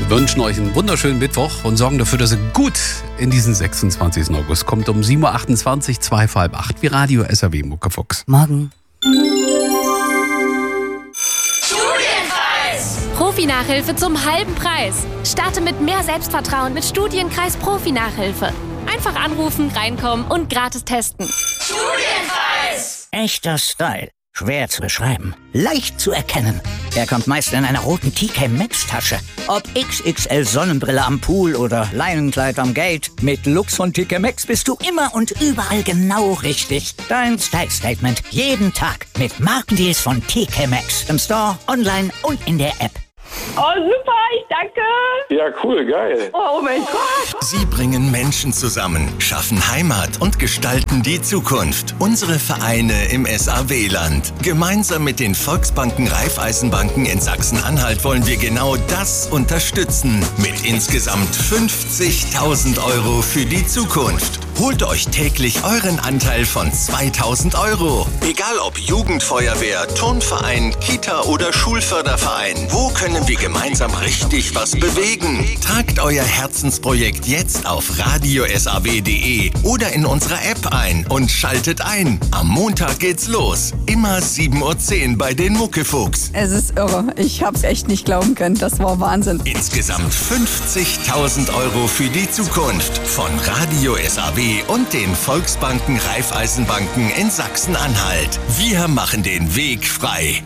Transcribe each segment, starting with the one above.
Wir wünschen euch einen wunderschönen Mittwoch und sorgen dafür, dass ihr gut in diesen 26. August kommt. Um 7.28 Uhr, 2 vor halb 8, wie Radio SAW Muckefuchs. Morgen. Profi-Nachhilfe zum halben Preis. Starte mit mehr Selbstvertrauen mit Studienkreis Profi-Nachhilfe. Einfach anrufen, reinkommen und gratis testen. Studienkreis! Echter Style. Schwer zu beschreiben. Leicht zu erkennen. Er kommt meist in einer roten TK Maxx Tasche. Ob XXL Sonnenbrille am Pool oder Leinenkleid am Gate. Mit Lux von TK Maxx bist du immer und überall genau richtig. Dein Style Statement. Jeden Tag mit Markendeals von TK Maxx. Im Store, online und in der App. Oh, super, ich danke. Ja, cool, geil. Oh mein Gott. Sie bringen Menschen zusammen, schaffen Heimat und gestalten die Zukunft. Unsere Vereine im SAW-Land. Gemeinsam mit den Volksbanken Raiffeisenbanken in Sachsen-Anhalt wollen wir genau das unterstützen. Mit insgesamt 50.000 Euro für die Zukunft. Holt euch täglich euren Anteil von 2.000 Euro. Egal ob Jugendfeuerwehr, Turnverein, Kita oder Schulförderverein. Wo können wir gemeinsam richtig was bewegen? Tragt euer Herzensprojekt jetzt auf radiosaw.de oder in unserer App ein und schaltet ein. Am Montag geht's los. Immer 7.10 Uhr bei den Muckefuchs. Es ist irre. Ich hab's echt nicht glauben können. Das war Wahnsinn. Insgesamt 50.000 Euro für die Zukunft von Radio SAW und den Volksbanken Raiffeisenbanken in Sachsen-Anhalt. Wir machen den Weg frei.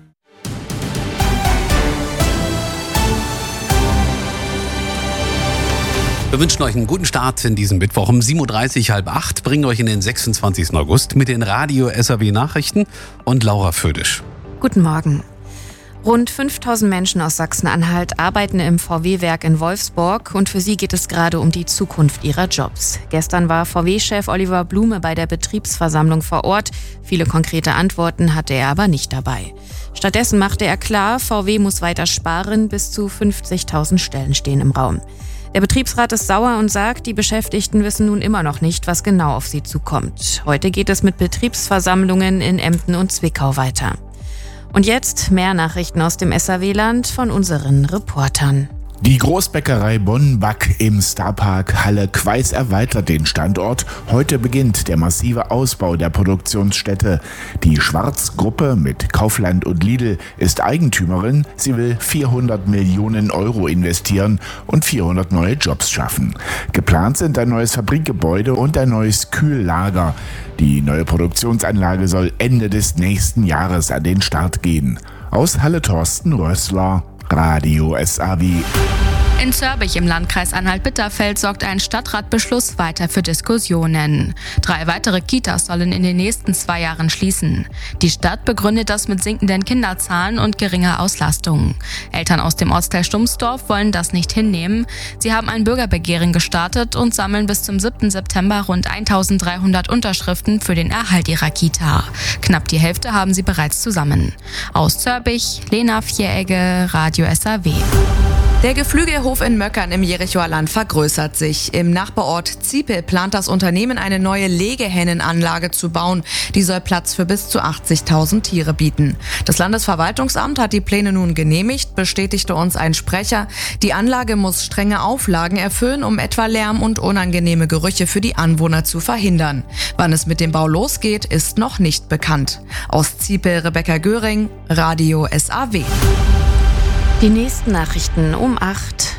Wir wünschen euch einen guten Start in diesem Mittwoch. Um 7.30 Uhr, halb 8, bringen euch in den 26. August mit den Radio SAW Nachrichten und Laura Födisch. Guten Morgen. Rund 5.000 Menschen aus Sachsen-Anhalt arbeiten im VW-Werk in Wolfsburg und für sie geht es gerade um die Zukunft ihrer Jobs. Gestern war VW-Chef Oliver Blume bei der Betriebsversammlung vor Ort. Viele konkrete Antworten hatte er aber nicht dabei. Stattdessen machte er klar, VW muss weiter sparen, bis zu 50.000 Stellen stehen im Raum. Der Betriebsrat ist sauer und sagt, die Beschäftigten wissen nun immer noch nicht, was genau auf sie zukommt. Heute geht es mit Betriebsversammlungen in Emden und Zwickau weiter. Und jetzt mehr Nachrichten aus dem SAW-Land von unseren Reportern. Die Großbäckerei Bonn-Back im Starpark Halle-Queis erweitert den Standort. Heute beginnt der massive Ausbau der Produktionsstätte. Die Schwarz-Gruppe mit Kaufland und Lidl ist Eigentümerin. Sie will 400 Millionen Euro investieren und 400 neue Jobs schaffen. Geplant sind ein neues Fabrikgebäude und ein neues Kühllager. Die neue Produktionsanlage soll Ende des nächsten Jahres an den Start gehen. Aus Halle Thorsten Rössler, Radio SAW. In Zörbich im Landkreis Anhalt-Bitterfeld sorgt ein Stadtratbeschluss weiter für Diskussionen. 3 weitere Kitas sollen in den nächsten 2 Jahren schließen. Die Stadt begründet das mit sinkenden Kinderzahlen und geringer Auslastung. Eltern aus dem Ortsteil Stumsdorf wollen das nicht hinnehmen. Sie haben ein Bürgerbegehren gestartet und sammeln bis zum 7. September rund 1.300 Unterschriften für den Erhalt ihrer Kita. Knapp die Hälfte haben sie bereits zusammen. Aus Zörbich, Lena Vieregge, Radio SAW. Der Geflügelhof in Möckern im Jerichoer Land vergrößert sich. Im Nachbarort Ziepel plant das Unternehmen, eine neue Legehennenanlage zu bauen. Die soll Platz für bis zu 80.000 Tiere bieten. Das Landesverwaltungsamt hat die Pläne nun genehmigt, bestätigte uns ein Sprecher. Die Anlage muss strenge Auflagen erfüllen, um etwa Lärm und unangenehme Gerüche für die Anwohner zu verhindern. Wann es mit dem Bau losgeht, ist noch nicht bekannt. Aus Ziepel Rebecca Göring, Radio SAW. Die nächsten Nachrichten um 8.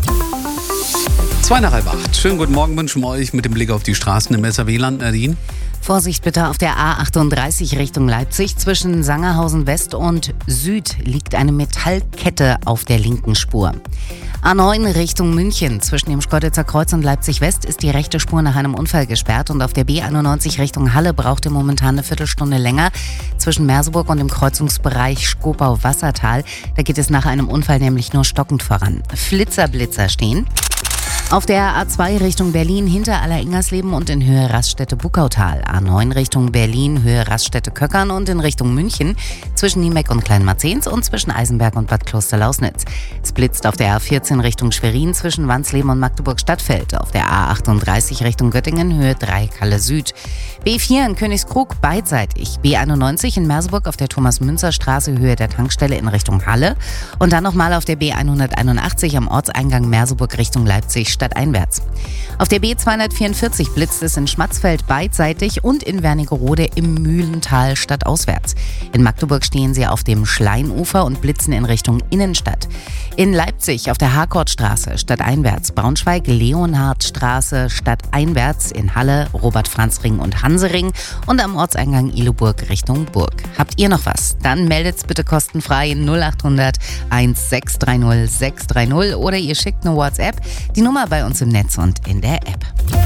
2 nach halb 8. Schönen guten Morgen wünschen wir euch mit dem Blick auf die Straßen im SAW-Land. Nadine? Vorsicht bitte auf der A38 Richtung Leipzig. Zwischen Sangerhausen West und Süd liegt eine Metallkette auf der linken Spur. A9 Richtung München. Zwischen dem Schkeuditzer Kreuz und Leipzig West ist die rechte Spur nach einem Unfall gesperrt. Und auf der B91 Richtung Halle braucht ihr momentan eine Viertelstunde länger. Zwischen Merseburg und dem Kreuzungsbereich Skopau-Wassertal. Da geht es nach einem Unfall nämlich nur stockend voran. Flitzer stehen. Auf der A2 Richtung Berlin hinter Alleringgersleben und in Höhe Raststätte-Buckautal. A9 Richtung Berlin, Höhe Raststätte-Köckern und in Richtung München zwischen Niemeck und Kleinmarzens und zwischen Eisenberg und Bad Klosterlausnitz. Es blitzt auf der A14 Richtung Schwerin zwischen Wansleben und Magdeburg-Stadtfeld. Auf der A38 Richtung Göttingen, Höhe 3 Kalle Süd. B4 in Königskrug beidseitig. B91 in Merseburg auf der Thomas-Münzer-Straße, Höhe der Tankstelle in Richtung Halle. Und dann nochmal auf der B181 am Ortseingang Merseburg Richtung Leipzig stadteinwärts. Auf der B244 blitzt es in Schmatzfeld beidseitig und in Wernigerode im Mühlental stadtauswärts. In Magdeburg stehen sie auf dem Schleinufer und blitzen in Richtung Innenstadt. In Leipzig auf der Harkortstraße stadteinwärts, Braunschweig Leonhardstraße stadteinwärts, in Halle Robert-Franz-Ring und Hansering und am Ortseingang Ihleburg Richtung Burg. Habt ihr noch was? Dann meldet's bitte kostenfrei 0800 1630 630 oder ihr schickt eine WhatsApp. Die Nummer bei uns im Netz und in der App.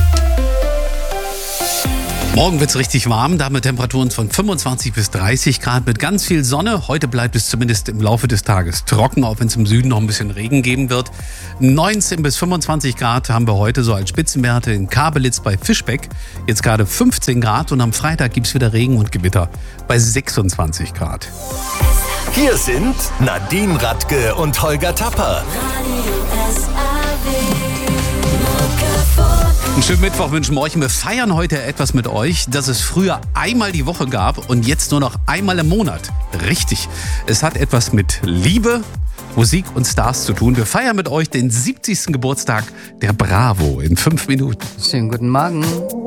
Morgen wird es richtig warm, da mit Temperaturen von 25 bis 30 Grad mit ganz viel Sonne. Heute bleibt es zumindest im Laufe des Tages trocken, auch wenn es im Süden noch ein bisschen Regen geben wird. 19 bis 25 Grad haben wir heute so als Spitzenwerte in Kabelitz bei Fischbeck. Jetzt gerade 15 Grad und am Freitag gibt es wieder Regen und Gewitter bei 26 Grad. Hier sind Nadine Radke und Holger Tapper. Einen schönen Mittwoch wünschen wir euch. Wir feiern heute etwas mit euch, das es früher einmal die Woche gab und jetzt nur noch einmal im Monat. Richtig. Es hat etwas mit Liebe, Musik und Stars zu tun. Wir feiern mit euch den 70. Geburtstag der Bravo in 5 Minuten. Schönen guten Morgen.